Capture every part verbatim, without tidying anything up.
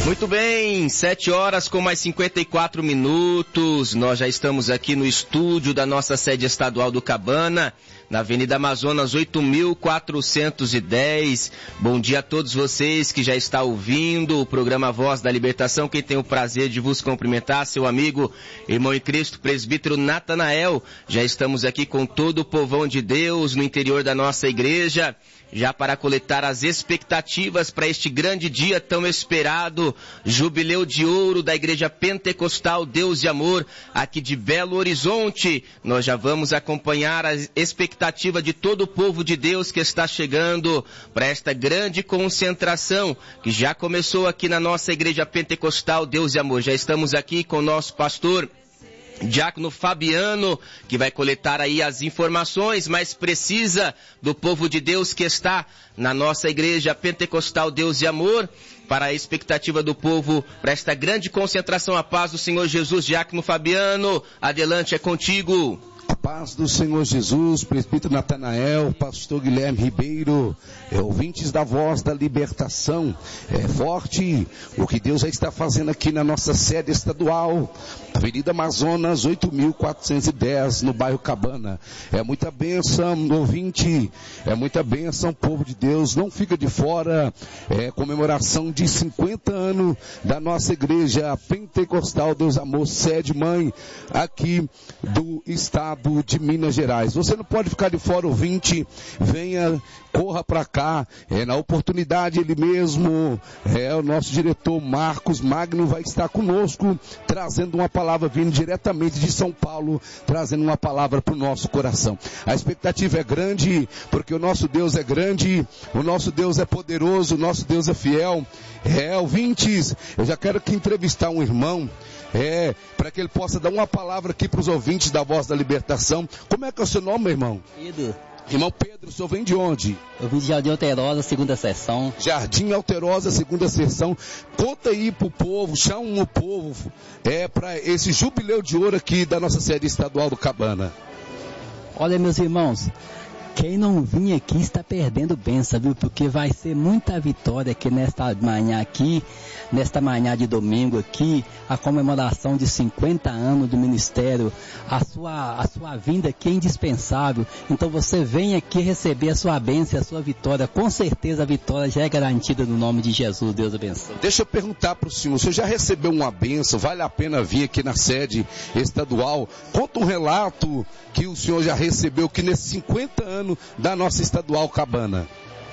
Muito bem, sete horas com mais cinquenta e quatro minutos, nós já estamos aqui no estúdio da nossa sede estadual do Cabana, na Avenida Amazonas oito mil quatrocentos e dez. Bom dia a todos vocês que já estão ouvindo o programa Voz da Libertação. Quem tem o prazer de vos cumprimentar, seu amigo, irmão em Cristo, presbítero Natanael. Já estamos aqui com todo o povão de Deus no interior da nossa igreja, já para coletar as expectativas para este grande dia tão esperado, Jubileu de Ouro da Igreja Pentecostal Deus e Amor, aqui de Belo Horizonte. Nós já vamos acompanhar a expectativa de todo o povo de Deus que está chegando para esta grande concentração, que já começou aqui na nossa Igreja Pentecostal Deus e Amor. Já estamos aqui com o nosso pastor Diácono Fabiano, que vai coletar aí as informações mais precisas do povo de Deus que está na nossa Igreja Pentecostal Deus e Amor, para a expectativa do povo, para esta grande concentração. A paz do Senhor Jesus. Diácono Fabiano, adelante, é contigo. A paz do Senhor Jesus, presbítero Natanael, pastor Guilherme Ribeiro, é, ouvintes da Voz da Libertação. É forte o que Deus já está fazendo aqui na nossa sede estadual, Avenida Amazonas oito mil quatrocentos e dez, no bairro Cabana. É muita bênção, ouvinte, é muita bênção, povo de Deus, não fica de fora. É comemoração de cinquenta anos da nossa Igreja Pentecostal Deus Amor, sede mãe aqui do estado de Minas Gerais. Você não pode ficar de fora, ouvinte, venha, corra para cá, é, na oportunidade ele mesmo, é, o nosso diretor Marcos Magno vai estar conosco, trazendo uma palavra, vindo diretamente de São Paulo, trazendo uma palavra para o nosso coração. A expectativa é grande, porque o nosso Deus é grande, o nosso Deus é poderoso, o nosso Deus é fiel. É, ouvintes, eu já quero aqui entrevistar um irmão, é, para que ele possa dar uma palavra aqui para os ouvintes da Voz da Libertação. Como é que é o seu nome, meu irmão? Pedro. Irmão Pedro, o senhor vem de onde? Eu vim de Jardim Alterosa, segunda sessão. Jardim Alterosa, segunda sessão. Conta aí pro povo, chama o povo, é, para esse jubileu de ouro aqui da nossa sede estadual do Cabana. Olha, meus irmãos, quem não vinha aqui está perdendo bênção, viu? Porque vai ser muita vitória aqui nesta manhã aqui, nesta manhã de domingo aqui, a comemoração de cinquenta anos do ministério. A sua, a sua vinda aqui é indispensável. Então você vem aqui receber a sua bênção, a sua vitória. Com certeza a vitória já é garantida no nome de Jesus. Deus abençoe. Deixa eu perguntar para o senhor, o senhor já recebeu uma bênção? Vale a pena vir aqui na sede estadual? Conta um relato que o senhor já recebeu que nesses cinquenta anos da nossa estadual Cabana.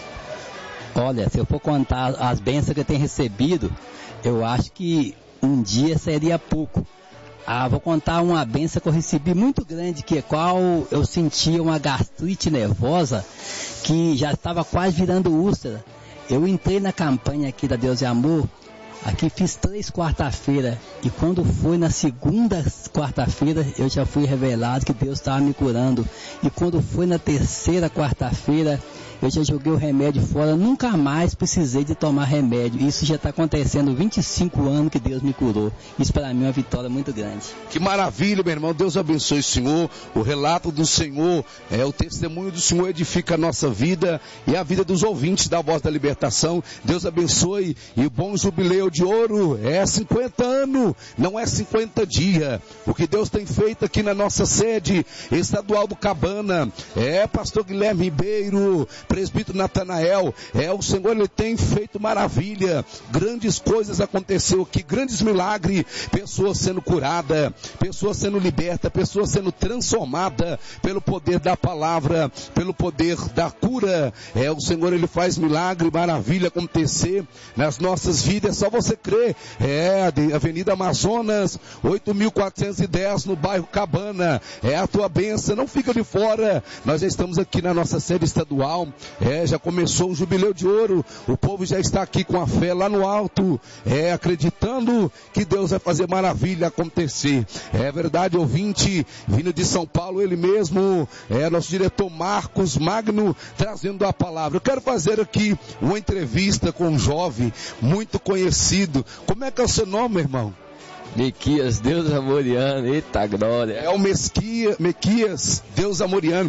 Olha, se eu for contar as bênçãos que eu tenho recebido, eu acho que um dia seria pouco. Ah, vou contar uma bênção que eu recebi muito grande, que é qual eu sentia uma gastrite nervosa, que já estava quase virando úlcera. Eu entrei na campanha aqui da Deus e Amor, aqui fiz três quarta-feira, e quando foi na segunda quarta-feira, eu já fui revelado que Deus estava me curando. E quando foi na terceira quarta-feira, eu já joguei o remédio fora, nunca mais precisei de tomar remédio. Isso já está acontecendo vinte e cinco anos que Deus me curou. Isso para mim é uma vitória muito grande. Que maravilha, meu irmão. Deus abençoe o Senhor. O relato do Senhor, é, o testemunho do Senhor edifica a nossa vida e a vida dos ouvintes da Voz da Libertação. Deus abençoe. E o bom jubileu de ouro é cinquenta anos, não é cinquenta dias. O que Deus tem feito aqui na nossa sede estadual do Cabana, é, pastor Guilherme Ribeiro, presbítero Natanael, é, o Senhor, ele tem feito maravilha, grandes coisas aconteceu aqui, grandes milagres, pessoas sendo curadas, pessoas sendo libertas, pessoas sendo transformadas pelo poder da palavra, pelo poder da cura. É, o Senhor, ele faz milagre, maravilha acontecer nas nossas vidas, é só você crer. É, Avenida Amazonas oito mil quatrocentos e dez, no bairro Cabana, é a tua bênção, não fica de fora. Nós já estamos aqui na nossa sede estadual. É, já começou o jubileu de ouro, o povo já está aqui com a fé lá no alto, é, acreditando que Deus vai fazer maravilha acontecer. É verdade, ouvinte, vindo de São Paulo, ele mesmo, é, nosso diretor Marcos Magno, trazendo a palavra. Eu quero fazer aqui uma entrevista com um jovem muito conhecido. Como é que é o seu nome, meu irmão? Mequias, Deus Amoriano, eita glória. É o Mesquia, Mequias, Deus Amoriano.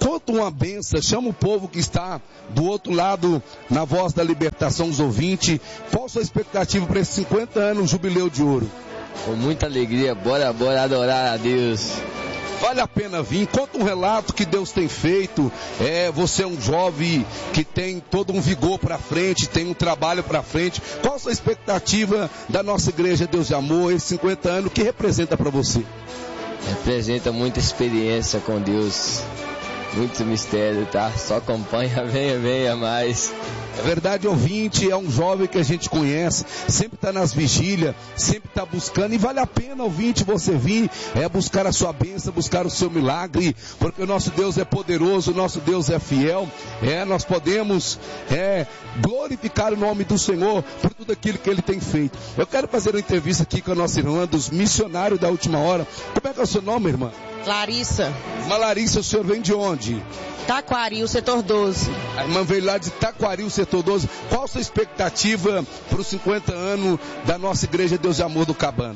conta uma benção, chama o povo que está do outro lado, na Voz da Libertação, os ouvintes. Qual a sua expectativa para esses cinquenta anos, Jubileu de Ouro? Com muita alegria, bora, bora adorar a Deus. Vale a pena vir, conta um relato que Deus tem feito. É, você é um jovem que tem todo um vigor para frente, tem um trabalho para frente. Qual a sua expectativa da nossa igreja Deus de Amor, esses cinquenta anos, o que representa para você? Representa muita experiência com Deus, muito mistério, tá? Só acompanha, venha, venha mais. É verdade, ouvinte, é um jovem que a gente conhece, sempre está nas vigílias, sempre está buscando, e vale a pena, ouvinte, você vir, é buscar a sua bênção, buscar o seu milagre, porque o nosso Deus é poderoso, o nosso Deus é fiel, é, nós podemos é, glorificar o nome do Senhor por tudo aquilo que Ele tem feito. Eu quero fazer uma entrevista aqui com a nossa irmã dos missionários da última hora. Como é que é o seu nome, irmã? Larissa. Irmã Larissa, o senhor vem de onde? Taquari, o setor doze. A irmã veio lá de Taquari, o setor doze. Qual a sua expectativa para os cinquenta anos da nossa igreja Deus de Amor do Cabana?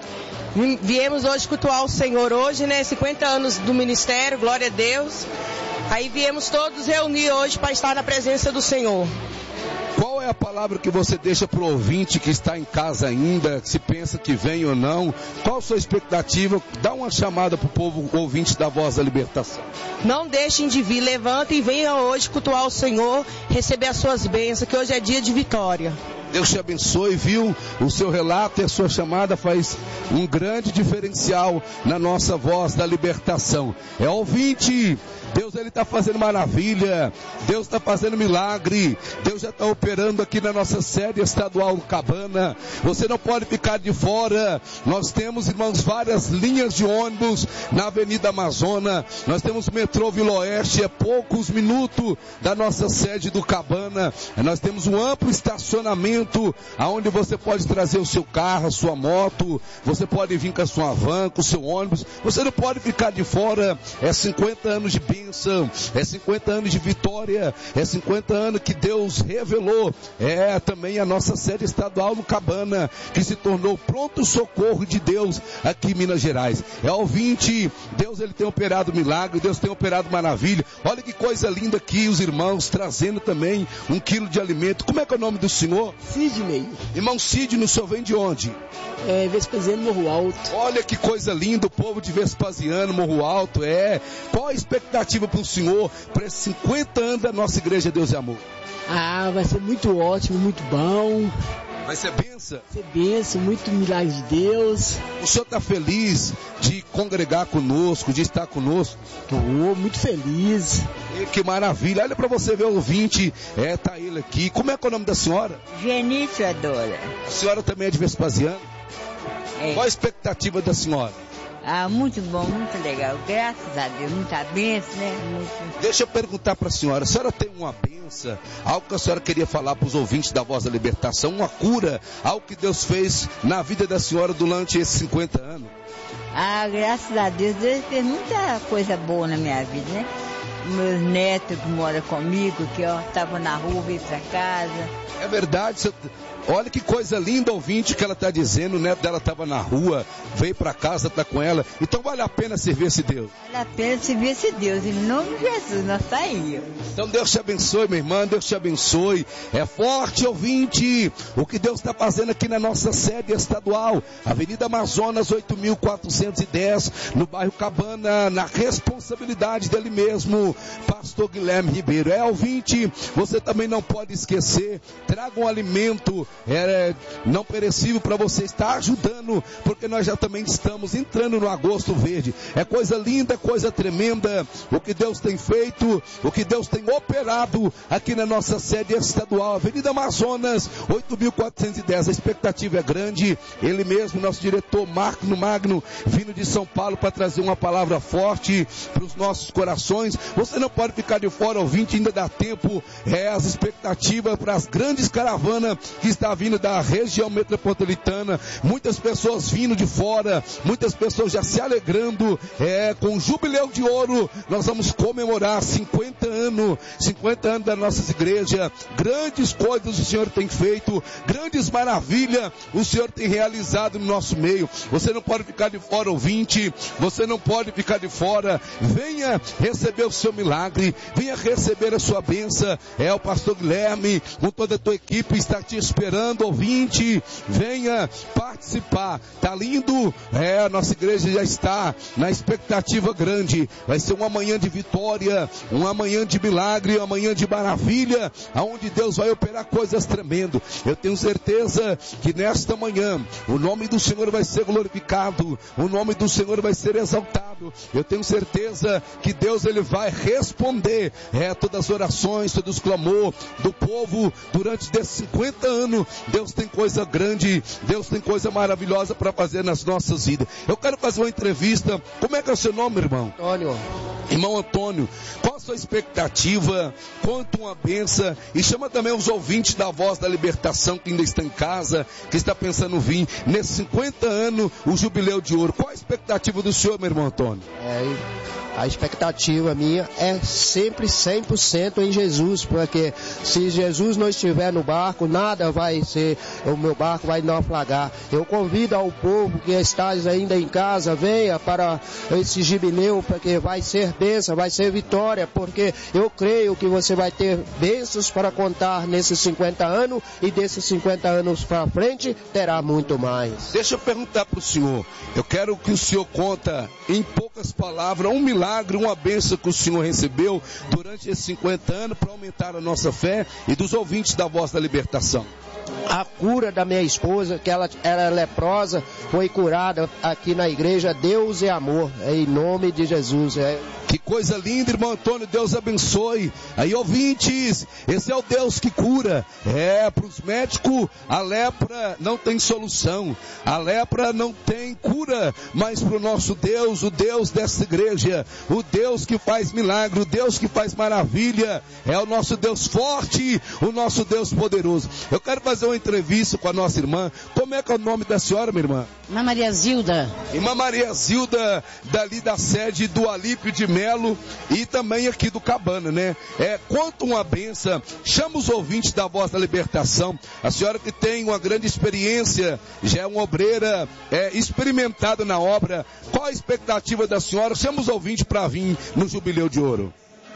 Viemos hoje cultuar o Senhor hoje, né? cinquenta anos do ministério, glória a Deus. Aí viemos todos reunir hoje para estar na presença do Senhor. Qual é a palavra que você deixa para o ouvinte que está em casa ainda, se pensa que vem ou não? Qual a sua expectativa? Dá uma chamada para o povo ouvinte da Voz da Libertação. Não deixem de vir, levantem e venham hoje cultuar o Senhor, receber as suas bênçãos, que hoje é dia de vitória. Deus te abençoe, viu? O seu relato e a sua chamada faz um grande diferencial na nossa Voz da Libertação. É ouvinte, Deus ele está fazendo maravilha, Deus está fazendo milagre, Deus já está operando aqui na nossa sede estadual Cabana. Você não pode ficar de fora. Nós temos, irmãos, várias linhas de ônibus na Avenida Amazônia. Nós temos metrô Vila Oeste, é poucos minutos da nossa sede do Cabana. Nós temos um amplo estacionamento aonde você pode trazer o seu carro, a sua moto, você pode vir com a sua van, com o seu ônibus. Você não pode ficar de fora. É cinquenta anos de bênção, é cinquenta anos de vitória, é cinquenta anos que Deus revelou. É também a nossa sede estadual no Cabana, que se tornou pronto socorro de Deus aqui em Minas Gerais. É ouvinte, Deus ele tem operado milagre, Deus tem operado maravilha. Olha que coisa linda aqui, os irmãos trazendo também um quilo de alimento. Como é que é o nome do senhor? Sidney. Irmão Sidney, o senhor vem de onde? É, Vespasiano, Morro Alto. Olha que coisa linda, o povo de Vespasiano, Morro Alto, é. Qual a expectativa para o senhor, para esses cinquenta anos da nossa igreja Deus e Amor? Ah, vai ser muito ótimo, muito bom. Vai ser bênção? Vai ser bênção, muito milagre de Deus. O senhor está feliz de congregar conosco, de estar conosco? Estou muito feliz. E que maravilha. Olha para você ver o ouvinte, é, tá ele aqui. Como é que é o nome da senhora? Genício Adora. A senhora também é de Vespasiano? É. Qual a expectativa da senhora? Ah, muito bom, muito legal. Graças a Deus, muita bênção, né? Muito... Deixa eu perguntar para a senhora, a senhora tem uma bênção, algo que a senhora queria falar para os ouvintes da Voz da Libertação, uma cura, algo que Deus fez na vida da senhora durante esses cinquenta anos? Ah, graças a Deus, Deus fez muita coisa boa na minha vida, né? Meus netos que moram comigo, que ó, estavam na rua, veio para casa. É verdade, você... Olha que coisa linda, ouvinte, que ela está dizendo. O neto dela estava na rua, veio para casa, está com ela. Então vale a pena servir esse Deus. Vale a pena servir esse Deus, em nome de Jesus, nós saímos. Então Deus te abençoe, minha irmã, Deus te abençoe. É forte, ouvinte, o que Deus está fazendo aqui na nossa sede estadual, Avenida Amazonas, oito mil quatrocentos e dez, no bairro Cabana, na responsabilidade dele mesmo, pastor Guilherme Ribeiro. É, ouvinte, você também não pode esquecer, traga um alimento é não perecível para você estar ajudando, porque nós já também estamos entrando no agosto verde. É coisa linda, coisa tremenda o que Deus tem feito, o que Deus tem operado aqui na nossa sede estadual, Avenida Amazonas, oito mil quatrocentos e dez. A expectativa é grande. Ele mesmo, nosso diretor Magno Magno, vindo de São Paulo para trazer uma palavra forte para os nossos corações. Você não pode ficar de fora, ouvinte, ainda dá tempo. É as expectativas para as grandes caravanas que está vindo da região metropolitana, muitas pessoas vindo de fora, muitas pessoas já se alegrando, é, com o Jubileu de Ouro. Nós vamos comemorar cinquenta anos, cinquenta anos da nossa igreja. Grandes coisas o Senhor tem feito, grandes maravilhas o Senhor tem realizado no nosso meio. Você não pode ficar de fora, ouvinte, você não pode ficar de fora. Venha receber o seu milagre, venha receber a sua bênção. É, o pastor Guilherme, com toda a tua equipe, está te esperando, ouvinte. Venha participar. Tá lindo? É, a nossa igreja já está na expectativa grande. Vai ser uma manhã de vitória, uma manhã de milagre, uma manhã de maravilha, aonde Deus vai operar coisas tremendas. Eu tenho certeza que nesta manhã o nome do Senhor vai ser glorificado, o nome do Senhor vai ser exaltado. Eu tenho certeza que Deus, ele vai responder é, todas as orações, todos os clamores do povo durante esses cinquenta anos. Deus tem coisa grande, Deus tem coisa maravilhosa para fazer nas nossas vidas. Eu quero fazer uma entrevista. Como é que é o seu nome, irmão? Antônio. Irmão Antônio, qual a sua expectativa? Conta uma benção e chama também os ouvintes da Voz da Libertação que ainda está em casa, que está pensando em vir nesses cinquenta anos, o Jubileu de Ouro. Qual a expectativa do senhor, meu irmão Antônio? É, a expectativa minha é sempre cem por cento em Jesus, porque se Jesus não estiver no barco, nada vai ser, o meu barco vai naufragar. Eu convido ao povo que está ainda em casa, venha para esse jubileu, porque vai ser bênção, vai ser vitória, porque eu creio que você vai ter bênçãos para contar nesses cinquenta anos, e desses cinquenta anos para frente terá muito mais. Deixa eu perguntar para o senhor, eu quero que o senhor conta em poucas palavras um milagre, uma bênção que o senhor recebeu durante esses cinquenta anos para aumentar a nossa fé e dos ouvintes da Voz da Libertação. A cura da minha esposa, que ela era leprosa, foi curada aqui na igreja. Deus é amor, é em nome de Jesus. É. Que coisa linda, irmão Antônio, Deus abençoe. Aí, ouvintes, esse é o Deus que cura. É, para os médicos, a lepra não tem solução, a lepra não tem cura, mas para o nosso Deus, o Deus dessa igreja, o Deus que faz milagre, o Deus que faz maravilha, é o nosso Deus forte, o nosso Deus poderoso. Eu quero fazer uma entrevista com a nossa irmã. Como é que é o nome da senhora, minha irmã? Irmã Maria Zilda. Irmã Maria Zilda, dali da sede do Alípio de Melo e também aqui do Cabana, né? É, conta uma benção, chama os ouvintes da Voz da Libertação. A senhora que tem uma grande experiência, já é uma obreira é, experimentada na obra. Qual a expectativa da senhora? Chama os ouvintes para vir no Jubileu de Ouro.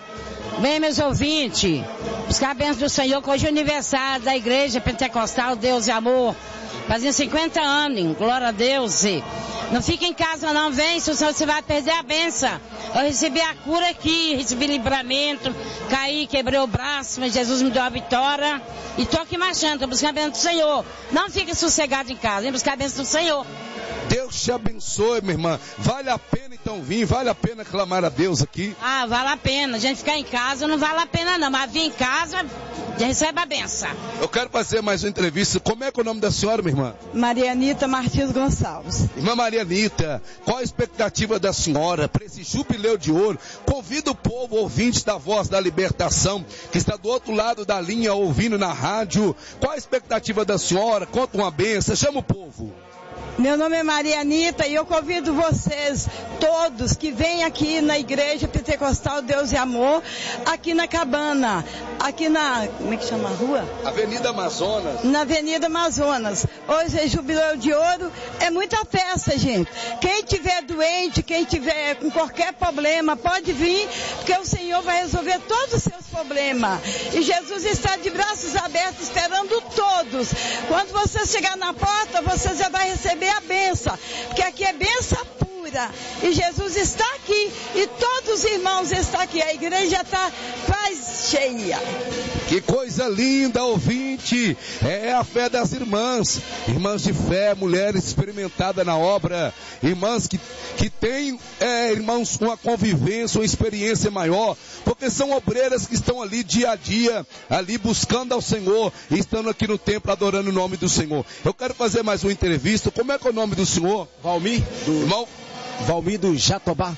Bem, meus ouvintes, buscar a bênção do Senhor, que hoje é o aniversário da Igreja Pentecostal Deus e Amor, fazendo cinquenta anos, glória a Deus. Não fica em casa não, vem, senão você vai perder a bênção. Eu recebi a cura aqui, recebi livramento, caí, quebrei o braço, mas Jesus me deu a vitória e estou aqui marchando, estou buscando a bênção do Senhor. Não fique sossegado em casa, vem buscar a bênção do Senhor. Deus te abençoe, minha irmã. Vale a pena então vir, vale a pena clamar a Deus aqui? Ah, vale a pena. A gente ficar em casa não vale a pena não, mas vir em casa, recebe a benção. Eu quero fazer mais uma entrevista. Como é que é o nome da senhora, minha irmã? Maria Anita Martins Gonçalves. Irmã Maria Anita, qual a expectativa da senhora para esse Jubileu de Ouro? Convido o povo ouvinte da Voz da Libertação, que está do outro lado da linha ouvindo na rádio. Qual a expectativa da senhora? Conta uma benção, chama o povo. Meu nome é Maria Anita e eu convido vocês todos que vêm aqui na Igreja Pentecostal Deus e Amor, aqui na Cabana, aqui na, como é que chama a rua? Avenida Amazonas. Na Avenida Amazonas. Hoje é Jubileu de Ouro, é muita festa, gente. Quem tiver doente, quem tiver com qualquer problema, pode vir, porque o Senhor vai resolver todos os seus problemas. E Jesus está de braços abertos esperando todos. Quando você chegar na porta, você já vai receber a benção, porque aqui é benção pura, e Jesus está aqui, e todos os irmãos estão aqui, a igreja está quase cheia. Que coisa linda, ouvinte, é a fé das irmãs, irmãs de fé, mulheres experimentadas na obra, irmãs que, que têm, é, irmãos, uma convivência, uma experiência maior, porque são obreiras que estão ali dia a dia, ali buscando ao Senhor, e estando aqui no templo adorando o nome do Senhor. Eu quero fazer mais uma entrevista. Como é que é o nome do senhor? Valmir, do, irmão? Valmir do Jatobá.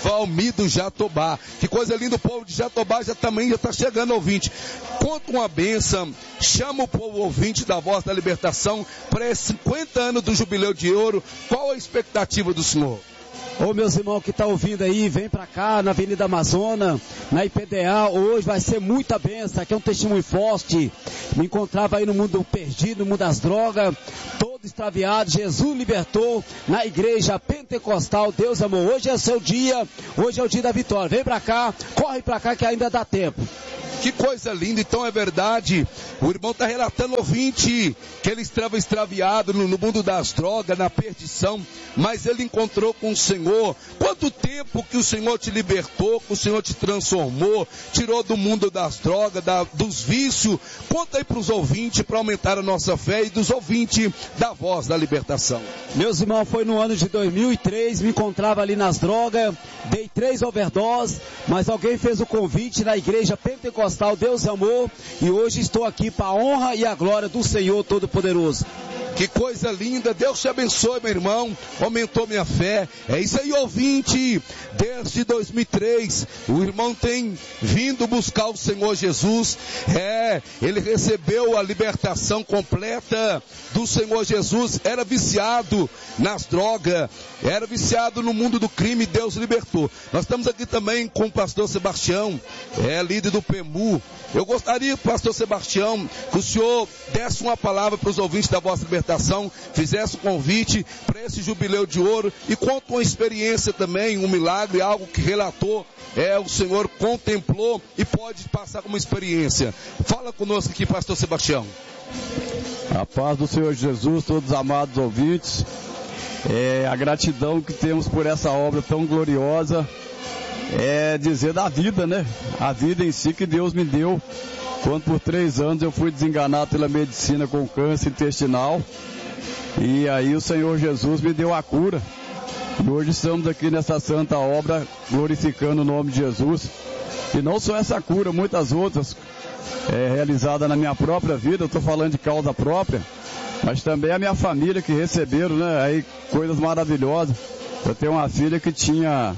Valmir do Jatobá. Que coisa linda, o povo de Jatobá já também já está chegando, ouvinte. Conta uma bênção, chama o povo ouvinte da Voz da Libertação para esses cinquenta anos do Jubileu de Ouro. Qual a expectativa do senhor? Ô meus irmãos que estão tá ouvindo aí, vem pra cá na Avenida Amazônia, na I P D A, hoje vai ser muita bênção, aqui é um testemunho forte. Me encontrava aí no mundo perdido, no mundo das drogas, todo extraviado, Jesus libertou na igreja pentecostal, Deus amou. Hoje é o seu dia, hoje é o dia da vitória. Vem pra cá, corre pra cá que ainda dá tempo. Que coisa linda, então é verdade. O irmão está relatando, ouvinte, que ele estava extraviado no, no mundo das drogas, na perdição, mas ele encontrou com o Senhor. Quanto tempo que o Senhor te libertou, que o Senhor te transformou, tirou do mundo das drogas, da, dos vícios. Conta aí para os ouvintes, para aumentar a nossa fé, e dos ouvintes da Voz da Libertação. Meus irmãos, foi no ano de dois mil e três, me encontrava ali nas drogas, dei três overdoses, mas alguém fez o convite na igreja pentecostal, Deus amou, e hoje estou aqui para a honra e a glória do Senhor Todo-Poderoso. Que coisa linda, Deus te abençoe, meu irmão, aumentou minha fé. É isso aí, ouvinte, desde dois mil e três, o irmão tem vindo buscar o Senhor Jesus, é, ele recebeu a libertação completa do Senhor Jesus, era viciado nas drogas, era viciado no mundo do crime, Deus libertou. Nós estamos aqui também com o pastor Sebastião, é líder do P E M U. Eu gostaria, pastor Sebastião, que o senhor desse uma palavra para os ouvintes da Voz da Libertação, fizesse um convite para esse Jubileu de Ouro e conta uma experiência também, um milagre, algo que relatou, é, o senhor contemplou e pode passar como experiência. Fala conosco aqui, pastor Sebastião. A paz do Senhor Jesus, todos os amados ouvintes, é, a gratidão que temos por essa obra tão gloriosa, é dizer da vida, né? A vida em si que Deus me deu. Quando por três anos eu fui desenganado pela medicina com câncer intestinal, e aí o Senhor Jesus me deu a cura. E hoje estamos aqui nessa santa obra, glorificando o nome de Jesus. E não só essa cura, muitas outras é, realizadas na minha própria vida, eu estou falando de causa própria, mas também a minha família que receberam, né? Aí coisas maravilhosas. Eu tenho uma filha que tinha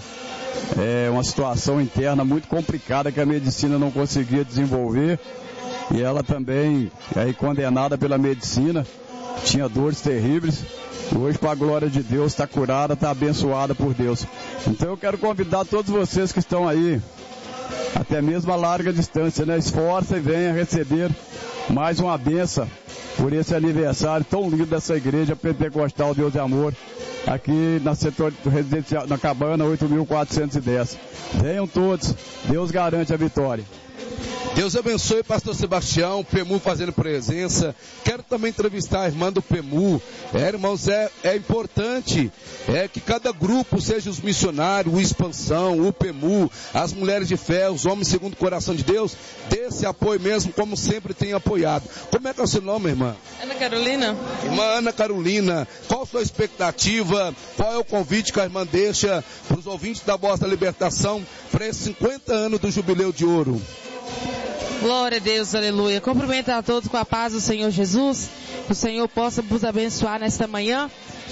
É uma situação interna muito complicada que a medicina não conseguia desenvolver, e ela também, aí condenada pela medicina, tinha dores terríveis, e hoje, para a glória de Deus, está curada, está abençoada por Deus. Então eu quero convidar todos vocês que estão aí, até mesmo a larga distância, né? Esforça e venha receber mais uma bênção por esse aniversário tão lindo dessa igreja pentecostal Deus e Amor, aqui na setor residencial, na Cabana oito mil quatrocentos e dez. Venham todos, Deus garante a vitória. Deus abençoe, pastor Sebastião, P E M U fazendo presença. Quero também entrevistar a irmã do P E M U. É, irmãos, é, é importante é, que cada grupo, seja os missionários, o Expansão, o P E M U, as mulheres de fé, os homens segundo o coração de Deus, dê esse apoio mesmo, como sempre tem apoiado. Como é que é o seu nome, irmã? Ana Carolina. Irmã Ana Carolina, qual a sua expectativa? Qual é o convite que a irmã deixa para os ouvintes da Voz da Libertação para esses cinquenta anos do Jubileu de Ouro? Glória a Deus, aleluia. Cumprimento a todos com a paz do Senhor Jesus. Que o Senhor possa nos abençoar nesta manhã.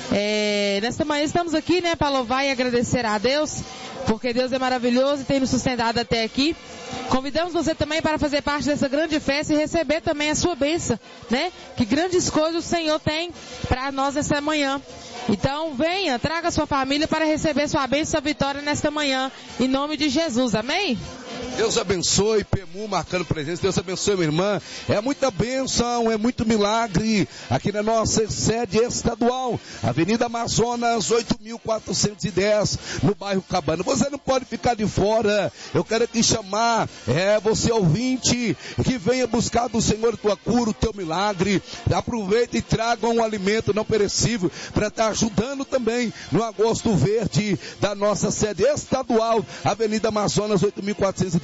É, nesta manhã estamos aqui, né, para louvar e agradecer a Deus, porque Deus é maravilhoso e tem nos sustentado até aqui. Convidamos você também para fazer parte dessa grande festa e receber também a sua bênção, né? Que grandes coisas o Senhor tem para nós nesta manhã. Então venha, traga a sua família para receber sua bênção e sua vitória nesta manhã, em nome de Jesus, amém? Deus abençoe, P E M U marcando presença, Deus abençoe, minha irmã. É muita bênção, é muito milagre aqui na nossa sede estadual, Avenida Amazonas oito mil quatrocentos e dez, no bairro Cabana. Você não pode ficar de fora. Eu quero aqui chamar, é você ouvinte, que venha buscar do Senhor a tua cura, o teu milagre. Aproveita e traga um alimento não perecível para estar ajudando também no agosto verde da nossa sede estadual, Avenida Amazonas oito mil quatrocentos e dez.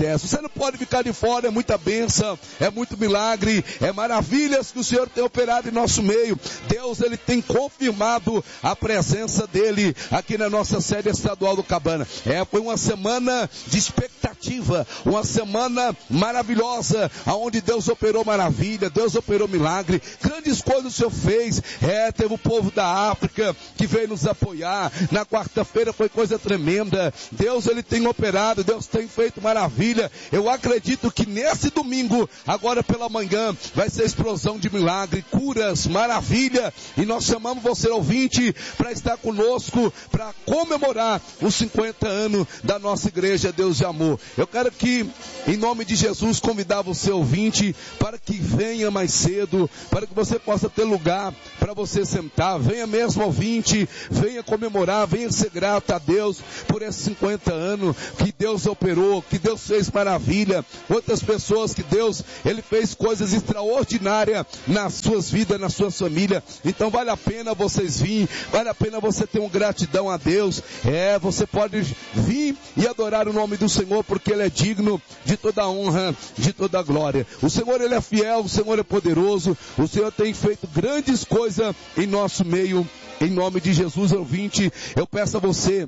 dez. Você não pode ficar de fora, é muita bênção, é muito milagre, é maravilhas que o Senhor tem operado em nosso meio. Deus, Ele tem confirmado a presença dEle aqui na nossa sede estadual do Cabana. É, foi uma semana de expectativa, uma semana maravilhosa, aonde Deus operou maravilha, Deus operou milagre, grandes coisas o Senhor fez. É, teve o povo da África que veio nos apoiar. Na quarta-feira foi coisa tremenda. Deus, Ele tem operado, Deus tem feito maravilha. Eu acredito que nesse domingo, agora pela manhã, vai ser explosão de milagre, curas, maravilha. E nós chamamos você, ouvinte, para estar conosco, para comemorar os cinquenta anos da nossa igreja Deus de Amor. Eu quero que, em nome de Jesus, convidar você, ouvinte, para que venha mais cedo, para que você possa ter lugar para você sentar. Venha mesmo, ouvinte, venha comemorar, venha ser grato a Deus por esses cinquenta anos que Deus operou, que Deus fez maravilha. Outras pessoas que Deus, Ele fez coisas extraordinárias nas suas vidas, na sua família. Então vale a pena vocês virem, vale a pena você ter uma gratidão a Deus. É, você pode vir e adorar o nome do Senhor, porque Ele é digno de toda a honra, de toda a glória. O Senhor, Ele é fiel, o Senhor é poderoso, o Senhor tem feito grandes coisas em nosso meio. Em nome de Jesus, ouvinte, eu peço a você,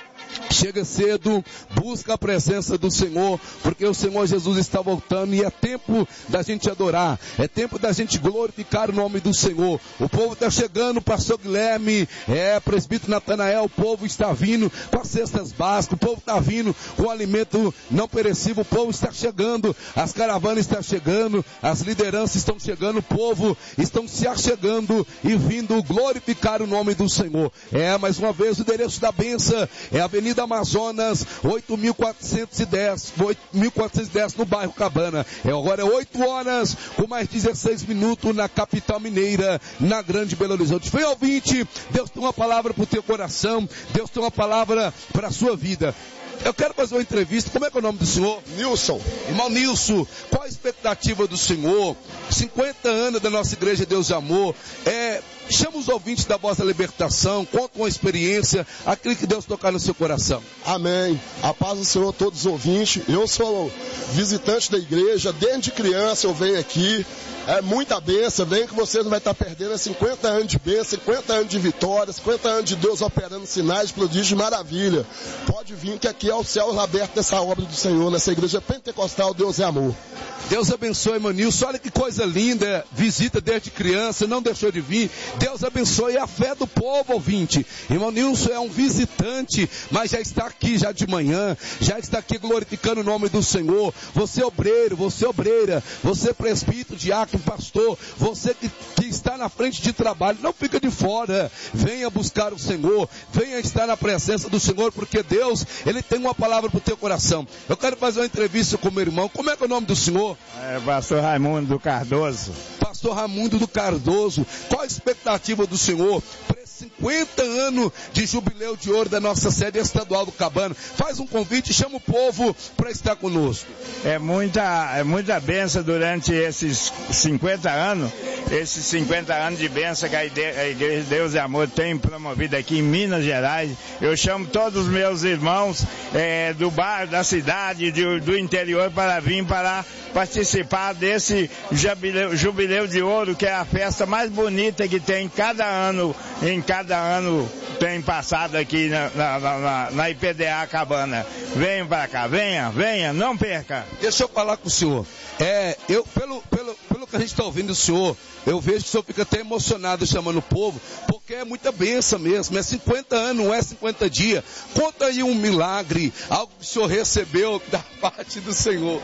chega cedo, busca a presença do Senhor, porque o Senhor Jesus está voltando e é tempo da gente adorar, é tempo da gente glorificar o nome do Senhor. O povo está chegando, pastor Guilherme, é, presbítero Natanael, o povo está vindo com as cestas básicas, o povo está vindo com alimento não perecível, o povo está chegando, as caravanas estão chegando, as lideranças estão chegando, o povo estão se achegando e vindo glorificar o nome do Senhor. É, mais uma vez, o endereço da bênção é a Avenida Amazonas, oito mil quatrocentos e dez, oito mil quatrocentos e dez no bairro Cabana. É, agora é oito horas, com mais dezesseis minutos na capital mineira, na grande Belo Horizonte. Vem, ouvinte, Deus tem uma palavra para o teu coração, Deus tem uma palavra para a sua vida. Eu quero fazer uma entrevista. Como é que é o nome do senhor? Nilson. Irmão Nilson, qual a expectativa do senhor? cinquenta anos da nossa igreja Deus de Amor. É, chama os ouvintes da Voz da Libertação, conta uma experiência, aquilo que Deus tocar no seu coração. Amém. A paz do Senhor a todos os ouvintes. Eu sou visitante da igreja, desde criança eu venho aqui. É muita bênção, vem que vocês não vai estar perdendo. É cinquenta anos de bênção, cinquenta anos de vitória, cinquenta anos de Deus operando sinais, prodígios de maravilha. Pode vir que aqui é o céu aberto dessa obra do Senhor, nessa igreja pentecostal, Deus é amor. Deus abençoe, irmão Nilson. Olha que coisa linda, visita desde criança, não deixou de vir. Deus abençoe a fé do povo, ouvinte. Irmão Nilson é um visitante, mas já está aqui já de manhã, já está aqui glorificando o nome do Senhor. Você obreiro, você obreira, você presbítero, diácono, pastor, você que, que está na frente de trabalho, não fica de fora. Venha buscar o Senhor, venha estar na presença do Senhor, porque Deus, Ele tem uma palavra para o teu coração. Eu quero fazer uma entrevista com o meu irmão. Como é que é o nome do senhor? É pastor Raimundo do Cardoso. Pastor Raimundo do Cardoso, qual a expectativa do senhor para esses cinquenta anos de jubileu de ouro da nossa sede estadual do Cabana? Faz um convite, chama o povo para estar conosco. É muita, é muita bênção durante esses cinquenta anos, esses cinquenta anos de bênção que a Igreja Deus e Amor tem promovido aqui em Minas Gerais. Eu chamo todos os meus irmãos é, do bairro, da cidade, do, do interior para vir para participar desse jubileu, jubileu de ouro, que é a festa mais bonita que tem cada ano, em cada ano tem passado aqui na, na, na, na I P D A Cabana. Venham para cá, venha, venha, não perca. Deixa eu falar com o senhor. É, eu, pelo, pelo, pelo que a gente está ouvindo do senhor, eu vejo que o senhor fica até emocionado chamando o povo, porque é muita bênção mesmo, é cinquenta anos, não é cinquenta dias. Conta aí um milagre, algo que o senhor recebeu da parte do Senhor.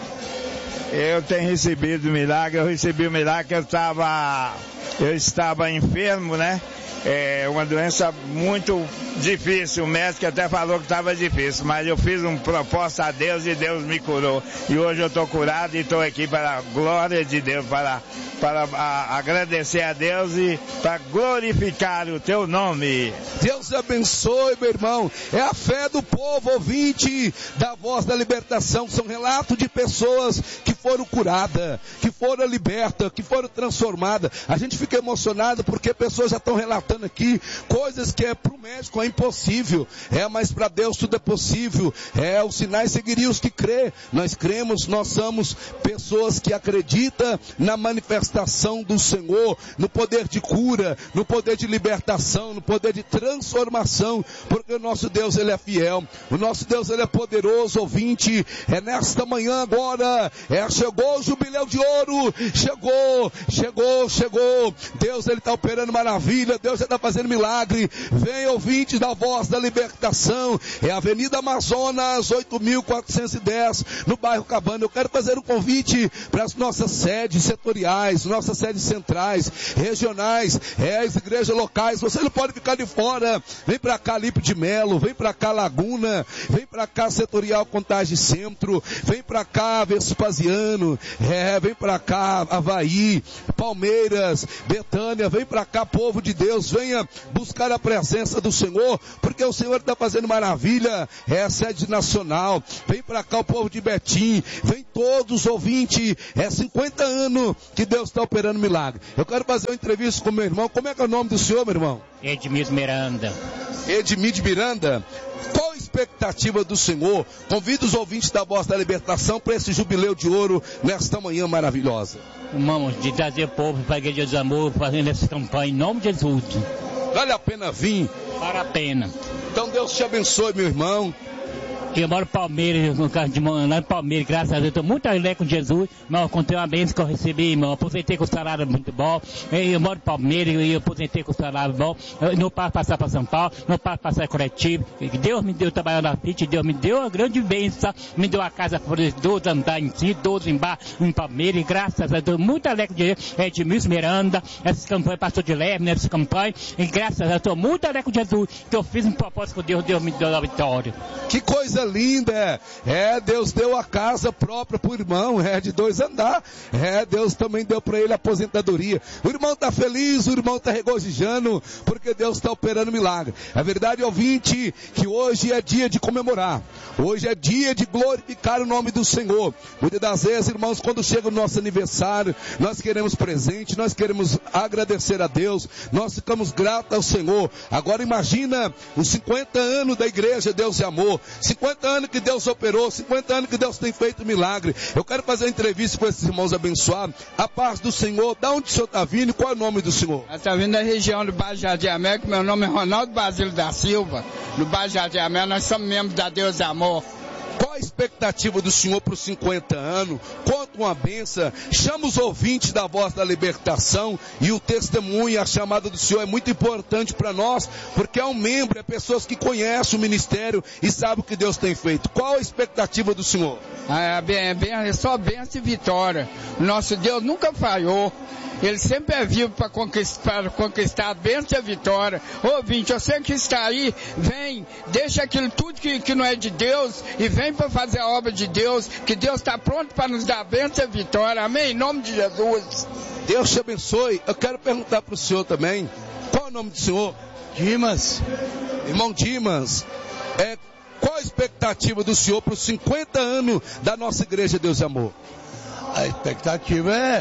Eu tenho recebido milagre, eu recebi o milagre que eu estava, eu estava enfermo, né? É uma doença muito difícil, o médico até falou que estava difícil, mas eu fiz uma proposta a Deus e Deus me curou. E hoje eu estou curado e estou aqui para a glória de Deus, para, para a, agradecer a Deus e para glorificar o teu nome. Deus abençoe, meu irmão. É a fé do povo, ouvinte da Voz da Libertação. São relatos de pessoas que foram curadas, que foram libertas, que foram transformadas. A gente gente fica emocionado porque pessoas já estão relatando aqui coisas que é para o médico é impossível, é, mas para Deus tudo é possível. É, os sinais seguiriam os que crê. Nós cremos, nós somos pessoas que acreditam na manifestação do Senhor, no poder de cura, no poder de libertação, no poder de transformação, porque o nosso Deus, Ele é fiel, o nosso Deus, Ele é poderoso. Ouvinte, é nesta manhã agora, é, chegou o jubileu de ouro, chegou, chegou, chegou, Deus, Ele está operando maravilha, Deus está fazendo milagre. Vem, ouvinte da Voz da Libertação, é a Avenida Amazonas, oito mil quatrocentos e dez, no bairro Cabana. Eu quero fazer um convite para as nossas sedes setoriais, nossas sedes centrais, regionais, é, as igrejas locais. Você não pode ficar de fora. Vem para cá, Lipe de Melo, vem para cá, Laguna, vem para cá, Setorial Contagem Centro, vem para cá, Vespasiano, é, vem para cá, Avaí, Palmeiras, Betânia, vem para cá, povo de Deus, venha buscar a presença do Senhor, porque o Senhor está fazendo maravilha. É a sede nacional. Vem para cá o povo de Betim, vem todos, ouvintes, é cinquenta anos que Deus está operando milagre. Eu quero fazer uma entrevista com meu irmão. Como é que é o nome do senhor, meu irmão? Edmir Miranda. Edmir Miranda. Qual a expectativa do Senhor? Convido os ouvintes da Voz da Libertação para esse jubileu de ouro nesta manhã maravilhosa. Irmãos, de trazer o povo para a Igreja dos Amor, fazendo essa campanha em nome de Jesus. Vale a pena vir? Vale a pena. Então Deus te abençoe, meu irmão. Eu moro em Palmeiras, no caso de lá em Palmeiras, graças a Deus, estou muito alegre com Jesus, mas eu contei uma bênção que eu recebi, irmão. Eu aposentei com salário muito bom. Eu moro em Palmeiras e eu aposentei com salário bom. Eu não posso passar para São Paulo, não posso passar em Curitiba. Deus me deu trabalhar na F I T, Deus me deu uma grande bênção, me deu uma casa por doze andares em si, doze embaixo em Palmeiras, e graças a Deus, muito alegre com Jesus. É Edmilson Miranda, essa campanha passou de leve nessa campanha, e graças a Deus, estou muito alegre com Jesus, que eu fiz um propósito com Deus, Deus me deu a vitória. Que coisa linda, é, Deus deu a casa própria para o irmão, é, de dois andar, é, Deus também deu para ele a aposentadoria. O irmão está feliz, o irmão está regozijando, porque Deus está operando milagre. A verdade, ouvinte, que hoje é dia de comemorar, hoje é dia de glorificar o nome do Senhor. Muitas das vezes, irmãos, quando chega o nosso aniversário, nós queremos presente, nós queremos agradecer a Deus, nós ficamos gratos ao Senhor. Agora imagina os cinquenta anos da igreja Deus e Amor, cinquenta anos que Deus operou, cinquenta anos que Deus tem feito milagre. Eu quero fazer uma entrevista com esses irmãos abençoados. A paz do Senhor. Da onde o senhor está vindo? Qual é o nome do senhor? Eu estou vindo da região do bairro Jardim América. Meu nome é Ronaldo Basílio da Silva. No bairro Jardim América, nós somos membros da Deus e Amor. Qual a expectativa do senhor para os cinquenta anos? Conta uma benção. Chama os ouvintes da Voz da Libertação, e o testemunho, a chamada do senhor é muito importante para nós, porque é um membro, é pessoas que conhecem o ministério e sabem o que Deus tem feito. Qual a expectativa do senhor? É, bem, bem, é só bênção e vitória. Nosso Deus nunca falhou. Ele sempre é vivo para conquistar, conquistar a bênção e a vitória. Ouvinte, você que está aí, vem, deixa aquilo tudo que, que não é de Deus e vem para fazer a obra de Deus, que Deus está pronto para nos dar a bênção e a vitória. Amém? Em nome de Jesus. Deus te abençoe. Eu quero perguntar para o senhor também, qual é o nome do senhor? Dimas. Irmão Dimas, é, qual a expectativa do senhor para os cinquenta anos da nossa igreja Deus e Amor? A expectativa é,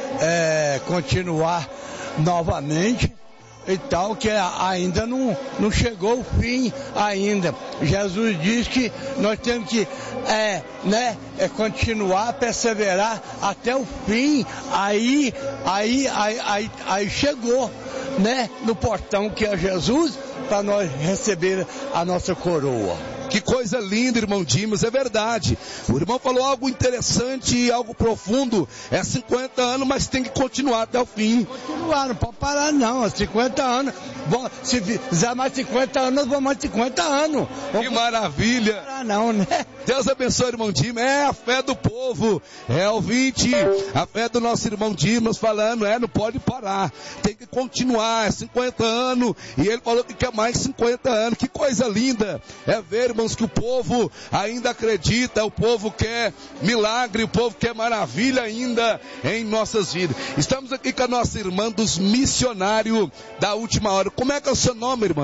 é continuar novamente e tal, que ainda não, não chegou o fim ainda. Jesus diz que nós temos que é, né, é continuar, perseverar até o fim. Aí, aí, aí, aí, aí chegou, né, no portão que é Jesus, para nós receber a nossa coroa. Que coisa linda, irmão Dimas, é verdade. O irmão falou algo interessante e algo profundo. É cinquenta anos, mas tem que continuar até o fim. Continuar, não pode parar não, é cinquenta anos. Bom, se fizer mais cinquenta anos, nós vamos mais cinquenta anos. Que maravilha. Não parar não, né? Deus abençoe, irmão Dimas. É a fé do povo, é ouvinte, a fé do nosso irmão Dimas falando, é, não pode parar. Tem que continuar, é cinquenta anos. E ele falou que quer mais cinquenta anos. Que coisa linda. É ver, irmãos, que o povo ainda acredita, o povo quer milagre, o povo quer maravilha ainda em nossas vidas. Estamos aqui com a nossa irmã dos missionários da última hora. Como é que é o seu nome, irmã?